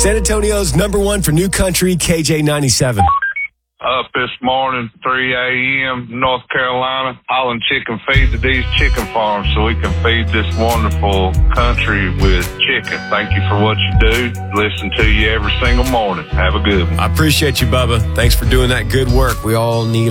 San Antonio's #1 for new country, KJ97. Up this morning, 3 a.m., North Carolina, hauling chicken feed to these chicken farms so we can feed this wonderful country with chicken. Thank you for what you do. Listen to you every single morning. Have a good one. I appreciate you, Bubba. Thanks for doing that good work. We all need